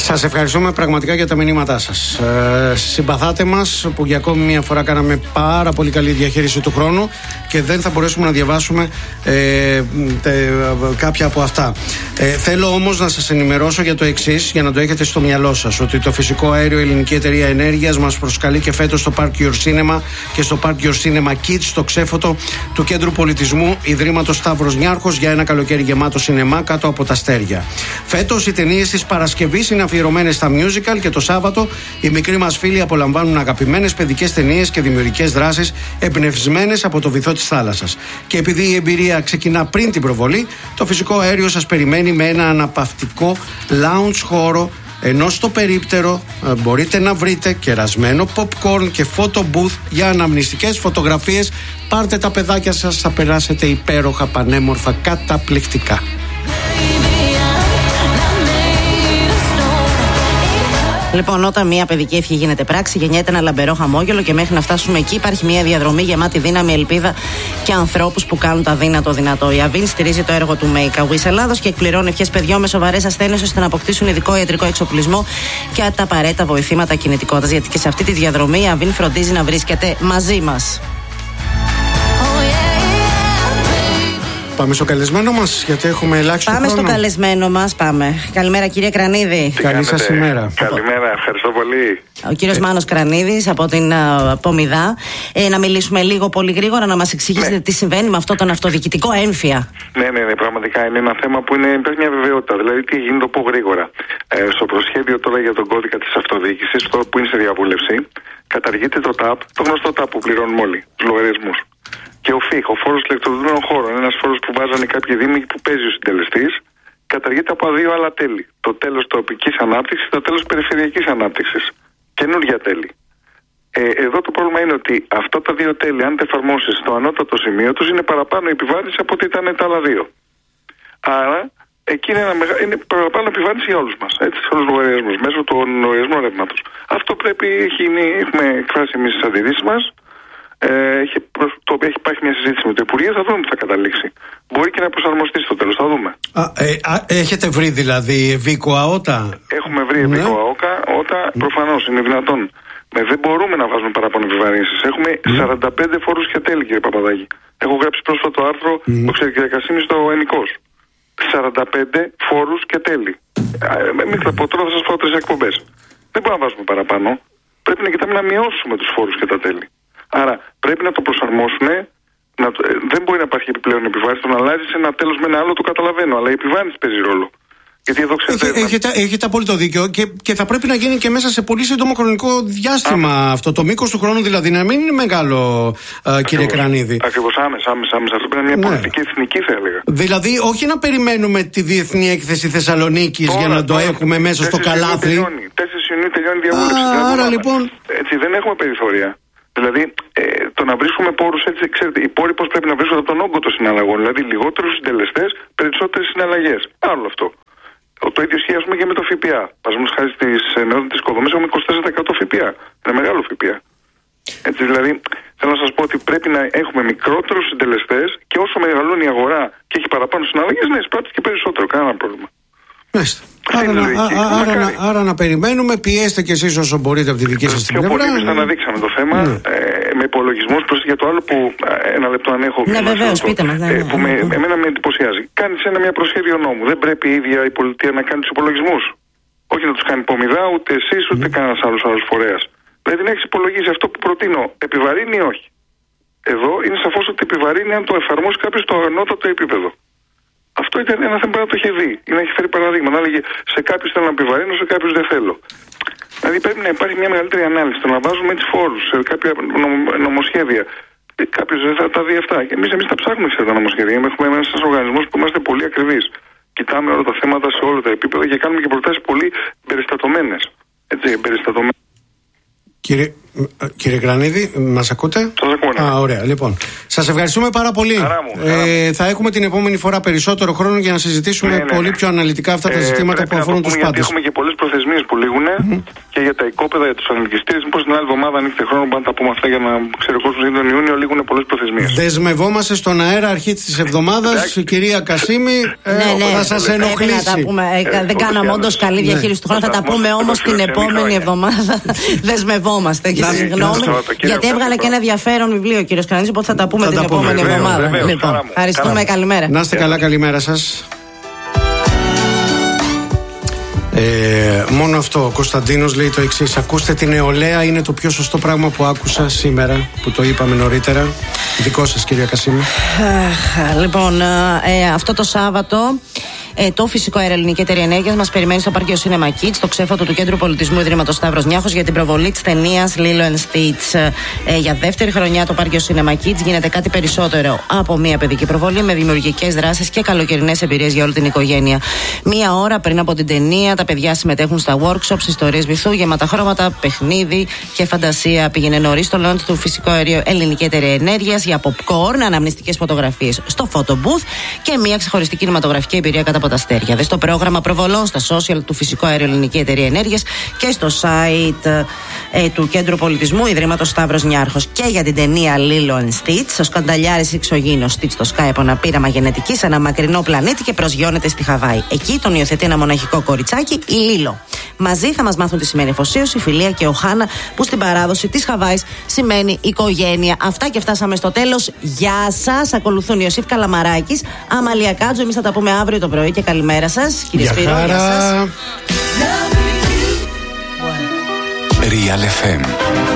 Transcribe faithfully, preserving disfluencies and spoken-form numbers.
Σας ευχαριστούμε πραγματικά για τα μηνύματά σας. Ε, συμπαθάτε μας που για ακόμη μια φορά κάναμε πάρα πολύ καλή διαχείριση του χρόνου και δεν θα μπορέσουμε να διαβάσουμε ε, τε, κάποια από αυτά. Ε, θέλω όμως να σας ενημερώσω για το εξής, για να το έχετε στο μυαλό σας, ότι το φυσικό αέριο Ελληνική Εταιρεία Ενέργειας μας προσκαλεί και φέτος στο Park Your Cinema και στο Park Your Cinema Kids, στο ξέφωτο του Κέντρου Πολιτισμού Ιδρύματος Σταύρος Νιάρχος, για ένα καλοκαίρι γεμάτο σινεμά κάτω από τα αστέρια. Φέτος οι ταινίες της Παρασκευής είναι αφιερωμένες στα musical και το Σάββατο οι μικροί μας φίλοι απολαμβάνουν αγαπημένες παιδικές ταινίες και δημιουργικές δράσεις εμπνευσμένες από το βυθό της θάλασσας. Και επειδή η εμπειρία ξεκινά πριν την προβολή, το φυσικό αέριο σας περιμένει με ένα αναπαυτικό lounge χώρο, ενώ στο περίπτερο μπορείτε να βρείτε κερασμένο popcorn και photo booth για αναμνηστικές φωτογραφίες. Πάρτε τα παιδάκια σας, θα περάσετε υπέροχα, πανέμορφα, καταπληκτικά. Λοιπόν, όταν μια παιδική ευχή γίνεται πράξη, γεννιέται ένα λαμπερό χαμόγελο και μέχρι να φτάσουμε εκεί υπάρχει μια διαδρομή γεμάτη δύναμη, ελπίδα και ανθρώπους που κάνουν τα δύνατο δυνατό. Η Αβίν στηρίζει το έργο του Make a Wish Ελλάδος και εκπληρώνει ευχές παιδιών με σοβαρές ασθένειες ώστε να αποκτήσουν ειδικό ιατρικό εξοπλισμό και τα απαραίτητα βοηθήματα κινητικότητας. Γιατί και σε αυτή τη διαδρομή η Αβίν φροντίζει να βρίσκεται μαζί μας. Πάμε στο καλεσμένο μας, γιατί έχουμε ελάχιστο πάμε χρόνο. Πάμε στο καλεσμένο μας, πάμε. Καλημέρα κύριε Κρανίδη. Καλή σας ημέρα. Καλημέρα, ευχαριστώ πολύ. Ο κύριος Μάνος Κρανίδης από την uh, Πομιδά. Ε, να μιλήσουμε λίγο πολύ γρήγορα, να μας εξηγήσετε ναι. τι συμβαίνει με αυτό τον αυτοδιοικητικό έμφυα. Ναι, ναι, ναι, πραγματικά είναι ένα θέμα που είναι μια βεβαιότητα. Δηλαδή, τι γίνεται, το πω γρήγορα. Ε, στο προσχέδιο τώρα για τον κώδικα της αυτοδιοίκησης, που είναι σε διαβούλευση, καταργείται το ΤΑΠ, το γνωστό ΤΑΠ που πληρώνουμε όλοι, τους λογαριασμούς. Και ο ΦΙΧ, ο φόρος ηλεκτροδοτούμενων χώρων, ένας φόρος που βάζανε κάποιοι δήμοι που παίζει ο συντελεστής, καταργείται από δύο άλλα τέλη. Το τέλος τοπικής ανάπτυξης και το τέλος περιφερειακής ανάπτυξης. Καινούργια τέλη. Ε, εδώ το πρόβλημα είναι ότι αυτά τα δύο τέλη, αν τα εφαρμόσεις στο ανώτατο σημείο τους, είναι παραπάνω επιβάρυνση από ό,τι ήταν τα άλλα δύο. Άρα, εκεί είναι, ένα μεγα... είναι παραπάνω επιβάρυνση για όλους μας. Έτσι, σε όλους τους λογαριασμούς, μέσω των λογαριασμών ρεύματος. Αυτό πρέπει, έχει, έχουμε εκφράσει εμείς τις αντιρρήσεις μας. Ε, έχει, το οποίο έχει υπάρχει μια συζήτηση με το Υπουργείο, θα δούμε που θα καταλήξει. Μπορεί και να προσαρμοστεί στο τέλος, θα δούμε. Α, ε, α, έχετε βρει δηλαδή ευήκο ΑΟΤΑ? Έχουμε βρει ευήκο ναι. ΑΟΤΑ, προφανώς είναι δυνατόν. Με, δεν μπορούμε να βάζουμε παραπάνω επιβαρύνσεις. Έχουμε mm. σαράντα πέντε φόρους και τέλη, κύριε Παπαδάκη. Έχω γράψει πρόσφατο άρθρο, mm. το ξέρει κύριε Κασίμη, στο Ενικός. σαράντα πέντε φόρους και τέλη. Ε, μην θα πω, τώρα θα σας πω τρεις εκπομπές. Δεν μπορούμε να βάζουμε παραπάνω. Πρέπει να κοιτάμε να μειώσουμε τους φόρους και τα τέλη. Άρα πρέπει να το προσαρμόσουμε. Να, ε, δεν μπορεί να υπάρχει επιπλέον επιβάρυνση. Το να αλλάζει ένα τέλος με ένα άλλο το καταλαβαίνω. Αλλά η επιβάρυνση παίζει ρόλο. Γιατί εδώ ξέρετε. Έχει, έχετε, έχετε απόλυτο δίκιο και, και θα πρέπει να γίνει και μέσα σε πολύ σύντομο χρονικό διάστημα Ά. αυτό. Το μήκος του χρόνου δηλαδή να μην είναι μεγάλο, α, κύριε Κρανίδη. Ακριβώς, άμεσα, άμεσα, άμεσα. Αυτό πρέπει να είναι μια ναι. πολιτική εθνική, θα έλεγα. Δηλαδή, όχι να περιμένουμε τη Διεθνή Έκθεση Θεσσαλονίκης για να τώρα, το έχουμε μέσα στο καλάθι. τέσσερις Ιουνίου τελειώνει η διαβούλευση. Άρα λοιπόν. Έτσι, δεν έχουμε περιθώρια. Δηλαδή, ε, το να βρίσκουμε πόρους έτσι, ξέρετε, οι πόροι πώς πρέπει να βρίσκονται από τον όγκο των συναλλαγών. Δηλαδή, λιγότερους συντελεστές, περισσότερες συναλλαγές. Άλλο αυτό. Το ίδιο ισχύει, ας πούμε, και με το ΦΠΑ. Παραδείγματος χάρη στις νεότητες οικοδομές έχουμε είκοσι τέσσερα τοις εκατό ΦΠΑ. Είναι μεγάλο ΦΠΑ. Έτσι, δηλαδή, θέλω να σας πω ότι πρέπει να έχουμε μικρότερους συντελεστές και όσο μεγαλώνει η αγορά και έχει παραπάνω συναλλαγές, ναι, εισπράττει και περισσότερο. Κανένα πρόβλημα. Μάλιστα. Άρα, να, α, άρα, να, άρα να περιμένουμε, πιέστε κι εσείς όσο μπορείτε από τη δική σας την πλευρά. Πιο πολύ εμείς αναδείξαμε το θέμα ναι. ε, με υπολογισμούς προς για το άλλο που ε, ένα λεπτό αν έχω. Ναι, βεβαίως, πείτε μας. Ε, που με, εμένα με εντυπωσιάζει. Κάνεις ένα μια προσχέδιο νόμου. Δεν πρέπει η ίδια η πολιτεία να κάνει τους υπολογισμούς. Όχι να τους κάνει Πομιδά, ούτε εσείς, ούτε mm. κανένας άλλος άλλος φορέας. Δηλαδή να έχεις υπολογίσει αυτό που προτείνω. Επιβαρύνει ή όχι. Εδώ είναι σαφώς ότι επιβαρύνει αν το εφαρμόσει κάποιος στο ανώτατο επίπεδο. Αυτό ήταν ένα θέμα που το είχε δει ή να έχει φέρει παραδείγμα. Να έλεγε σε κάποιους θέλω να επιβαρύνω, σε κάποιους δεν θέλω. Δηλαδή πρέπει να υπάρχει μια μεγαλύτερη ανάλυση. Το να βάζουμε έτσι φόρους σε κάποια νομοσχέδια. Κάποιος δεν θα τα δει αυτά. Και εμείς, εμείς τα ψάχνουμε σε τα νομοσχέδια. Έχουμε ένας οργανισμός που είμαστε πολύ ακριβείς. Κοιτάμε όλα τα θέματα σε όλα τα επίπεδα και κάνουμε και προτάσεις πολύ περιστατωμένες. Έτσι, περιστατωμένες. Κύριε, κύριε Κρανίδη, μας ακούτε? Σας ακούω, ναι. Α, ωραία. Λοιπόν, σας ευχαριστούμε πάρα πολύ. Χαρά μου, χαρά ε, μου. θα έχουμε την επόμενη φορά περισσότερο χρόνο για να συζητήσουμε ναι, ναι, ναι. πολύ πιο αναλυτικά αυτά τα ζητήματα ε, που αφορούν τους πάντες. Έχουμε και πολλές πολλές προθεσμίες που λήγουν mm-hmm. και για τα οικόπεδα, για τους αθλητιστές. Μήπως την άλλη εβδομάδα ανοίξτε χρόνο που να τα πούμε αυτά για να ξέρει ο κόσμος ότι τον Ιούνιο λήγουν πολλές προθεσμίες. Δεσμευόμαστε στον αέρα αρχή της εβδομάδας, κυρία Κασίμη, ε, ναι, ναι, θα σας ενοχλήσει. Να τα πούμε. Ε, ε, δεν κάναμε όντως καλή διαχείριση ναι. του χρόνου. Θα τα πούμε όμως την επόμενη εβδομάδα. Δεσμευόμαστε. Συγγνώμη, γιατί έβγαλε και ένα ενδιαφέρον βιβλίο ο κύριος Κρανίδης, οπότε θα τα πούμε την επόμενη εβδομάδα. Ευχαριστούμε, καλημέρα. Να είστε καλά, καλημέρα σας. Ε, μόνο αυτό. Ο Κωνσταντίνος λέει το εξής: ακούστε την νεολαία, είναι το πιο σωστό πράγμα που άκουσα σήμερα, που το είπαμε νωρίτερα. Δικό σας, κυρία Κασίμη. Λοιπόν, ε, αυτό το Σάββατο ε, το Φυσικό Αέριο Ελληνική Εταιρεία Ενέργειας μας περιμένει στο Πάρκιο Cinema Kids, στο ξέφωτο του Κέντρου Πολιτισμού Ιδρύματος Σταύρος Νιάρχος, για την προβολή της ταινίας Lilo and Stitch. Ε, για δεύτερη χρονιά το Πάρκιο Cinema Kids γίνεται κάτι περισσότερο από μια παιδική προβολή, με δημιουργικές δράσεις και καλοκαιρινές εμπειρίες για όλη την οικογένεια. Μία ώρα πριν από την ταινία, τα παιδιά συμμετέχουν στα workshops, ιστορίες βυθού, γεμάτα χρώματα, παιχνίδι και φαντασία. Πήγαινε νωρίς στο launch του Φυσικό Αέριο Ελληνική Εταιρεία Ενέργειας για popcorn, αναμνηστικές φωτογραφίες στο photo booth και μια ξεχωριστή κινηματογραφική εμπειρία κατά από τα αστέρια. Δες το πρόγραμμα προβολών στα social του Φυσικό Αέριο Ελληνική Εταιρεία Ενέργειας και στο site ε, του Κέντρου Πολιτισμού Ιδρύματος Σταύρος Νιάρχος. Και για την ταινία Lilo and Stitch, ο σκανταλιάρης εξωγήινος Stitch το Sky από ένα πείραμα γενετική σε ένα μακρινό πλανήτη και προσγειώνεται στη Χαβάη. Εκεί τον υιοθετεί ένα μοναχικό κοριτσάκι, η Λίλο. Μαζί θα μας μάθουν τι σημαίνει αφοσίωση, φιλία και οχάνα, που στην παράδοση της Χαβάης σημαίνει οικογένεια. Αυτά και φτάσαμε στο τέλος. Γεια σας. Ακολουθούν Ιωσήφ Καλαμαράκης, Αμαλία Κάτζο. Εμείς θα τα πούμε αύριο το πρωί και καλημέρα σας. Κύριε Σπύρο, γεια σας. Real εφ εμ